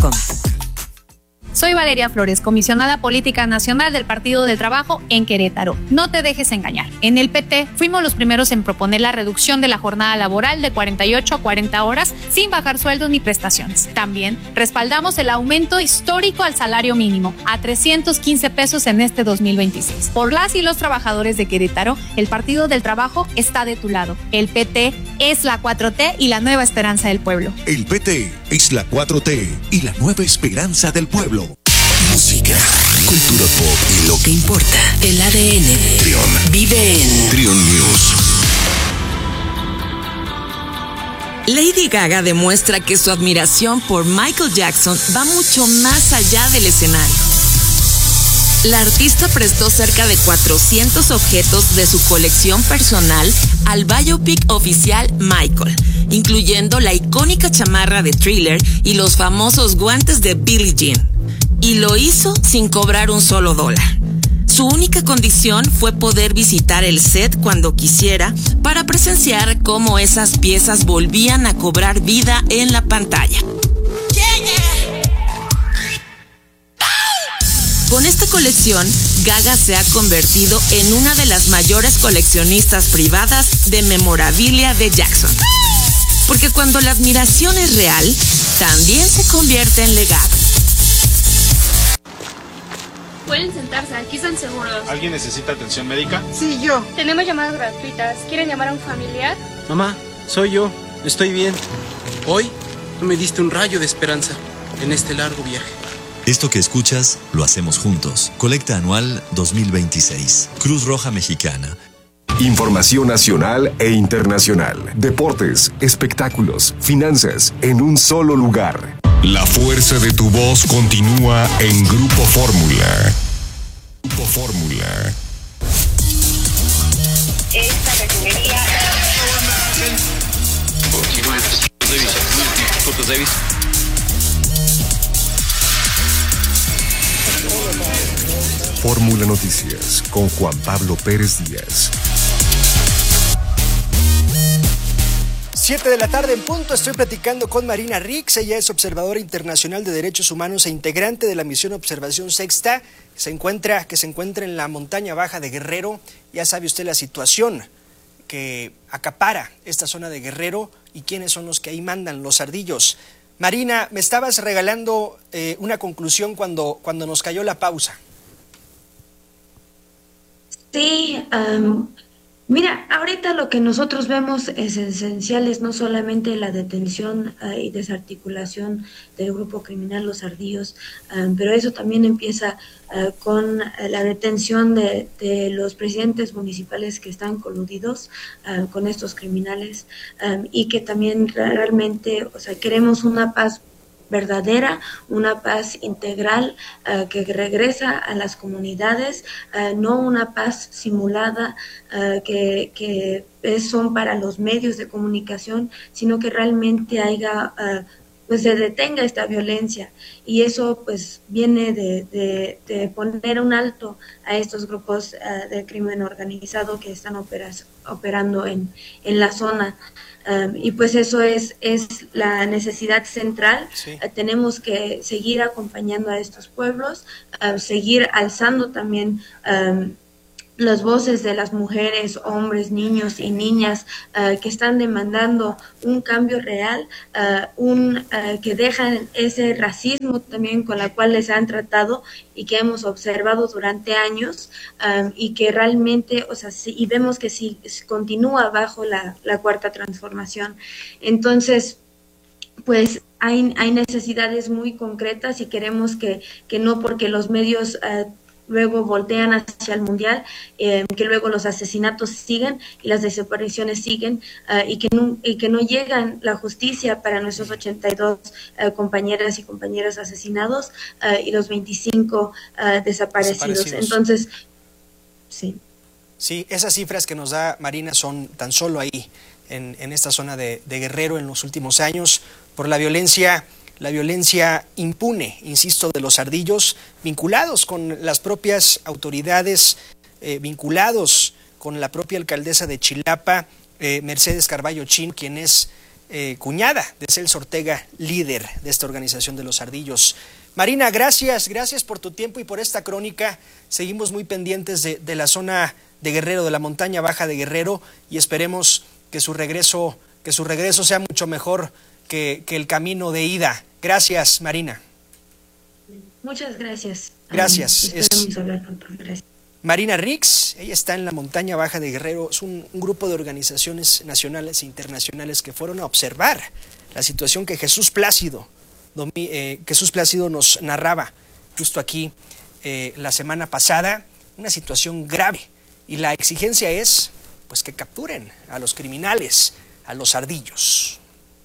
www.elpete.com. Soy Valeria Flores, comisionada política nacional del Partido del Trabajo en Querétaro. No te dejes engañar. En el PT fuimos los primeros en proponer la reducción de la jornada laboral de 48 a 40 horas sin bajar sueldos ni prestaciones. También respaldamos el aumento histórico al salario mínimo a 315 pesos en este 2026. Por las y los trabajadores de Querétaro, el Partido del Trabajo está de tu lado. El PT es la 4T y la nueva esperanza del pueblo. El PT es la 4T y la nueva esperanza del pueblo. Música, cultura pop y lo que importa. El ADN Trion vive en Trion News. Lady Gaga demuestra que su admiración por Michael Jackson va mucho más allá del escenario. La artista prestó cerca de 400 objetos de su colección personal al biopic oficial Michael, incluyendo la icónica chamarra de Thriller y los famosos guantes de Billie Jean. Y lo hizo sin cobrar un solo $1. Su única condición fue poder visitar el set cuando quisiera para presenciar cómo esas piezas volvían a cobrar vida en la pantalla. Con esta colección, Gaga se ha convertido en una de las mayores coleccionistas privadas de memorabilia de Jackson. Porque cuando la admiración es real, también se convierte en legado. Pueden sentarse, aquí están seguros. ¿Alguien necesita atención médica? Sí, yo. Tenemos llamadas gratuitas. ¿Quieren llamar a un familiar? Mamá, soy yo. Estoy bien. Hoy tú me diste un rayo de esperanza en este largo viaje. Esto que escuchas, lo hacemos juntos. Colecta anual 2026. Cruz Roja Mexicana. Información nacional e internacional. Deportes, espectáculos, finanzas, en un solo lugar. La fuerza de tu voz continúa en Grupo Fórmula. Grupo Fórmula. Esta refinería. Fórmula Noticias con Juan Pablo Pérez Díaz. 7 de la tarde en punto, estoy platicando con Marina Rix. Ella es observadora internacional de derechos humanos e integrante de la misión Observación Sexta, que se encuentra en la montaña baja de Guerrero. Ya sabe usted la situación que acapara esta zona de Guerrero y quiénes son los que ahí mandan, los ardillos. Marina, me estabas regalando una conclusión cuando nos cayó la pausa. Sí, mira, ahorita lo que nosotros vemos es esencial, es no solamente la detención y desarticulación del grupo criminal Los Ardillos, pero eso también empieza con la detención de los presidentes municipales que están coludidos con estos criminales y que también realmente, o sea, queremos una paz verdadera, una paz integral que regresa a las comunidades, no una paz simulada que son para los medios de comunicación, sino que realmente haya pues se detenga esta violencia, y eso pues viene de poner un alto a estos grupos de crimen organizado que están operando en la zona. Y pues eso es la necesidad central. Sí. Tenemos que seguir acompañando a estos pueblos, seguir alzando también las voces de las mujeres, hombres, niños y niñas que están demandando un cambio real, que dejan ese racismo también con la cual les han tratado y que hemos observado durante años, y que realmente, o sea, y vemos que sí continúa bajo la cuarta transformación. Entonces, pues hay necesidades muy concretas y queremos que no porque los medios luego voltean hacia el mundial, que luego los asesinatos siguen y las desapariciones siguen, y que no llegan la justicia para nuestros 82 compañeras y compañeros asesinados y los 25 desaparecidos. Entonces, sí. Sí, esas cifras que nos da Marina son tan solo ahí, en esta zona de Guerrero en los últimos años, por la violencia impune, insisto, de los ardillos, vinculados con las propias autoridades, vinculados con la propia alcaldesa de Chilapa, Mercedes Carballo Chin, quien es cuñada de Celso Ortega, líder de esta organización de los ardillos. Marina, gracias por tu tiempo y por esta crónica. Seguimos muy pendientes de la zona de Guerrero, de la montaña baja de Guerrero, y esperemos que su regreso sea mucho mejor que el camino de ida. Gracias, Marina. Muchas gracias. Gracias. Esperemos hablar pronto. Gracias. Marina Rix, ella está en la montaña baja de Guerrero. Es un grupo de organizaciones nacionales e internacionales que fueron a observar la situación que Jesús Plácido nos narraba justo aquí la semana pasada, una situación grave, y la exigencia es pues que capturen a los criminales, a los ardillos.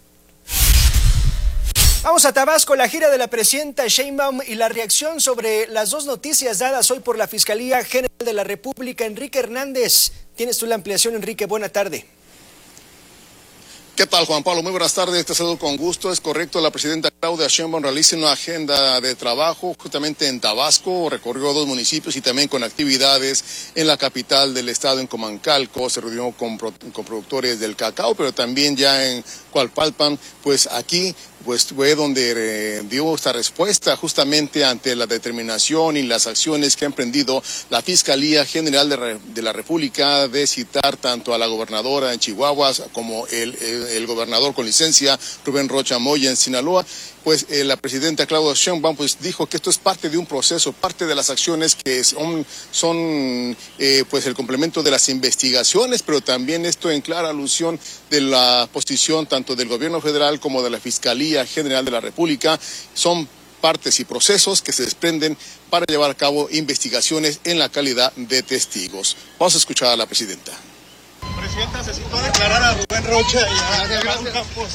Vamos a Tabasco, la gira de la presidenta Sheinbaum y la reacción sobre las dos noticias dadas hoy por la Fiscalía General de la República. Enrique Hernández, tienes tú la ampliación. Enrique, buena tarde. ¿Qué tal, Juan Pablo? Muy buenas tardes, te saludo con gusto. Es correcto, la presidenta Claudia Sheinbaum realiza una agenda de trabajo justamente en Tabasco, recorrió 2 municipios y también con actividades en la capital del estado, en Comancalco. Se reunió con productores del cacao, pero también ya en Cualpalpan, pues aquí pues fue donde dio esta respuesta justamente ante la determinación y las acciones que ha emprendido la Fiscalía General de la República de citar tanto a la gobernadora en Chihuahua como el gobernador con licencia, Rubén Rocha Moya, en Sinaloa. Pues la presidenta Claudia Sheinbaum pues dijo que esto es parte de un proceso, parte de las acciones que son pues el complemento de las investigaciones, pero también esto en clara alusión de la posición tanto del gobierno federal como de la Fiscalía General de la República. Son partes y procesos que se desprenden para llevar a cabo investigaciones en la calidad de testigos. Vamos a escuchar a la presidenta. Presidenta, se citó a declarar a Rubén Rocha y a Raúl Campos.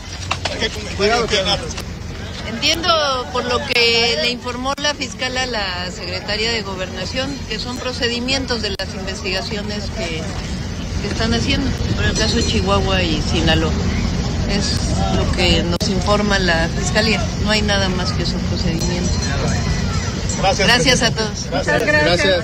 Entiendo por lo que le informó la fiscal a la secretaria de Gobernación que son procedimientos de las investigaciones que están haciendo por el caso de Chihuahua y Sinaloa. Es lo que nos informa la fiscalía. No hay nada más que esos procedimientos. Gracias a todos. Gracias.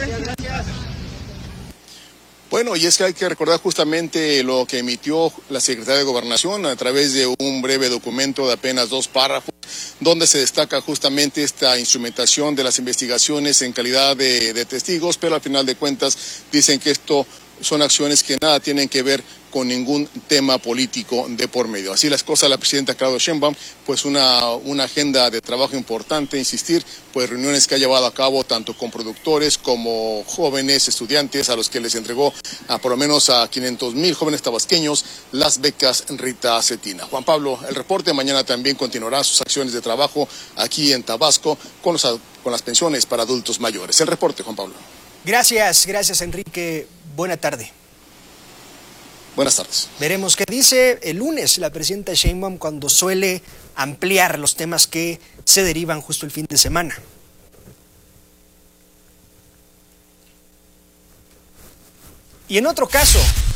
Bueno, y es que hay que recordar justamente lo que emitió la Secretaría de Gobernación a través de un breve documento de apenas 2 párrafos, donde se destaca justamente esta instrumentación de las investigaciones en calidad de testigos, pero al final de cuentas dicen que esto son acciones que nada tienen que ver con ningún tema político de por medio. Así las cosas, la presidenta Claudia Sheinbaum, pues una agenda de trabajo importante, insistir, pues reuniones que ha llevado a cabo tanto con productores como jóvenes, estudiantes, a los que les entregó a por lo menos a 500,000 jóvenes tabasqueños las becas Rita Cetina. Juan Pablo, el reporte mañana también continuará sus acciones de trabajo aquí en Tabasco con las pensiones para adultos mayores. El reporte, Juan Pablo. Gracias Enrique, buena tarde. Buenas tardes. Veremos qué dice el lunes la presidenta Sheinbaum cuando suele ampliar los temas que se derivan justo el fin de semana. Y en otro caso,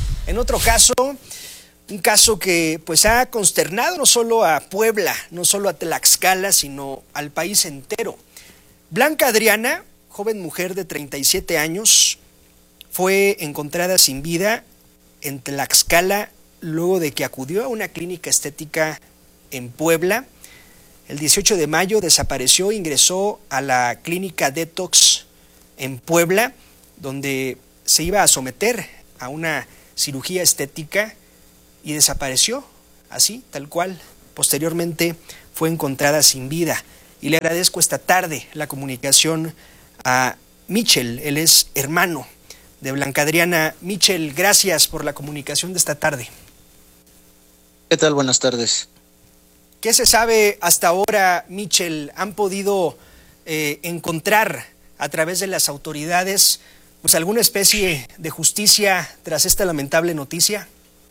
un caso que pues ha consternado no solo a Puebla, no solo a Tlaxcala, sino al país entero. Blanca Adriana, joven mujer de 37 años, fue encontrada sin vida en Tlaxcala luego de que acudió a una clínica estética en Puebla. El 18 de mayo desapareció, ingresó a la clínica Detox en Puebla, donde se iba a someter a una cirugía estética y desapareció, así, tal cual. Posteriormente fue encontrada sin vida. Y le agradezco esta tarde la comunicación a Michel, él es hermano de Blanca Adriana. Michel, gracias por la comunicación de esta tarde. ¿Qué tal? Buenas tardes. ¿Qué se sabe hasta ahora, Michel? ¿Han podido encontrar a través de las autoridades pues alguna especie de justicia tras esta lamentable noticia?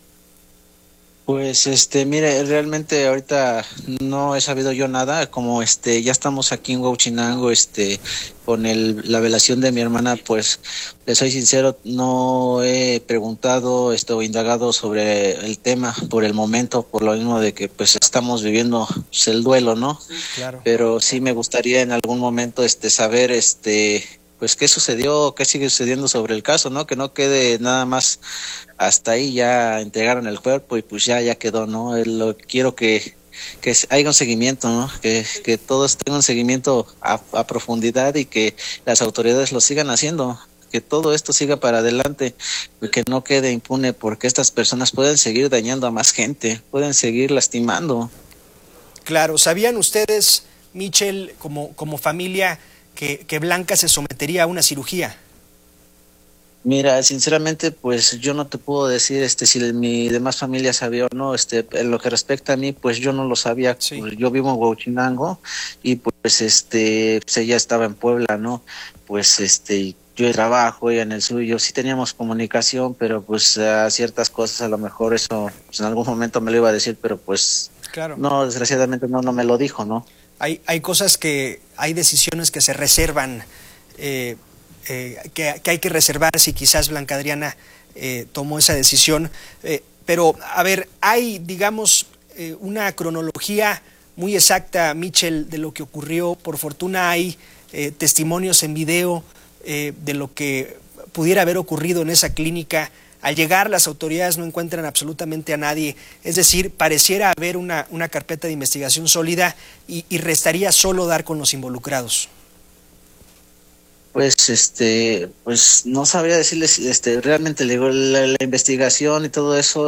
Pues mire, realmente ahorita no he sabido yo nada, como ya estamos aquí en Huauchinango, con la velación de mi hermana, pues le soy sincero, no he preguntado o indagado sobre el tema por el momento, por lo mismo de que pues estamos viviendo pues, el duelo, ¿no? Sí, claro. Pero sí me gustaría en algún momento saber pues pues qué sucedió, qué sigue sucediendo sobre el caso, ¿no? Que no quede nada más hasta ahí, ya entregaron el cuerpo y pues ya quedó, ¿no? Quiero que haya un seguimiento, ¿no? Que todos tengan un seguimiento a profundidad y que las autoridades lo sigan haciendo, que todo esto siga para adelante, que no quede impune, porque estas personas pueden seguir dañando a más gente, pueden seguir lastimando. Claro, ¿sabían ustedes, Michel, como familia, que Blanca se sometería a una cirugía? Mira, sinceramente, pues yo no te puedo decir si mi demás familia sabía o no. En lo que respecta a mí, pues yo no lo sabía. Sí. Pues, yo vivo en Huauchinango y pues ella estaba en Puebla, ¿no? Pues yo trabajo, ella en el suyo, sí teníamos comunicación, pero pues ciertas cosas a lo mejor eso pues, en algún momento me lo iba a decir, pero pues claro. No, desgraciadamente no me lo dijo, ¿no? Hay cosas hay decisiones que se reservan, que hay que reservar si quizás Blanca Adriana tomó esa decisión, pero a ver, hay digamos una cronología muy exacta, Michel, de lo que ocurrió. Por fortuna hay testimonios en video de lo que pudiera haber ocurrido en esa clínica. Al llegar, las autoridades no encuentran absolutamente a nadie, es decir, pareciera haber una carpeta de investigación sólida y restaría solo dar con los involucrados. Pues pues no sabría decirles, realmente le digo, la investigación y todo eso,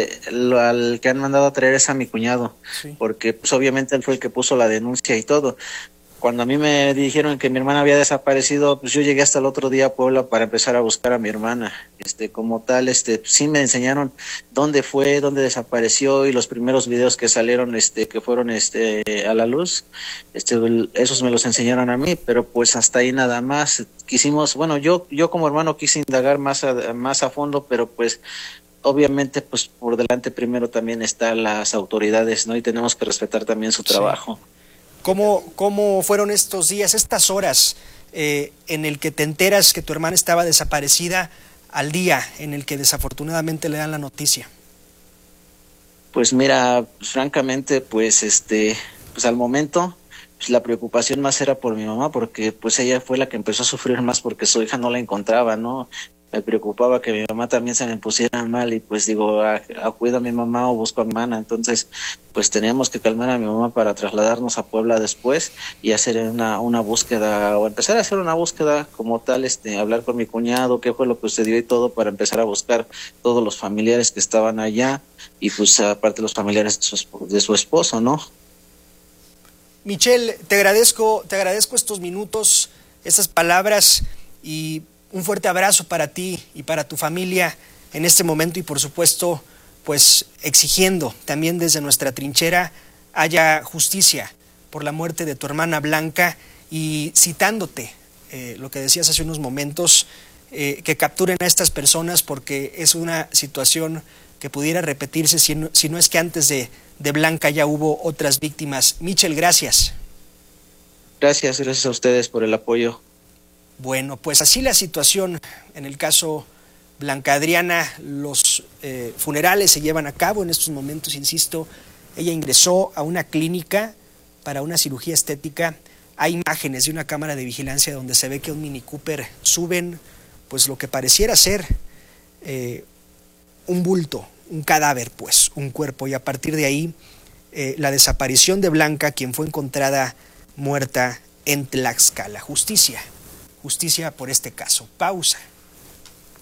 al que han mandado a traer es a mi cuñado, sí. Porque pues obviamente él fue el que puso la denuncia y todo. Cuando a mí me dijeron que mi hermana había desaparecido, pues yo llegué hasta el otro día a Puebla para empezar a buscar a mi hermana. Como tal, sí me enseñaron dónde fue, dónde desapareció, y los primeros videos que salieron, que fueron a la luz, esos me los enseñaron a mí, pero pues hasta ahí nada más. Quisimos, bueno, yo como hermano quise indagar más a fondo, pero pues obviamente pues por delante primero también están las autoridades, ¿no? Y tenemos que respetar también su trabajo. Sí. ¿Cómo fueron estos días, estas horas en el que te enteras que tu hermana estaba desaparecida al día en el que desafortunadamente le dan la noticia? Pues mira, francamente, pues pues al momento pues la preocupación más era por mi mamá, porque pues ella fue la que empezó a sufrir más porque su hija no la encontraba, ¿no? Me preocupaba que mi mamá también se me pusiera mal y pues digo, acudo a mi mamá o busco a mi hermana. Entonces pues teníamos que calmar a mi mamá para trasladarnos a Puebla después y hacer una búsqueda, o empezar a hacer una búsqueda como tal, hablar con mi cuñado, qué fue lo que sucedió y todo, para empezar a buscar todos los familiares que estaban allá y pues aparte los familiares de su esposo, ¿no? Michel, te agradezco estos minutos, estas palabras, y un fuerte abrazo para ti y para tu familia en este momento, y por supuesto, pues exigiendo también desde nuestra trinchera haya justicia por la muerte de tu hermana Blanca, y citándote lo que decías hace unos momentos, que capturen a estas personas, porque es una situación que pudiera repetirse si no es que antes de Blanca ya hubo otras víctimas. Michel, gracias. Gracias a ustedes por el apoyo. Bueno, pues así la situación en el caso Blanca Adriana. Los funerales se llevan a cabo en estos momentos, insisto. Ella ingresó a una clínica para una cirugía estética. Hay imágenes de una cámara de vigilancia donde se ve que un Mini Cooper suben pues lo que pareciera ser un bulto, un cadáver, pues, un cuerpo, y a partir de ahí la desaparición de Blanca, quien fue encontrada muerta en Tlaxcala. Justicia por este caso. Pausa.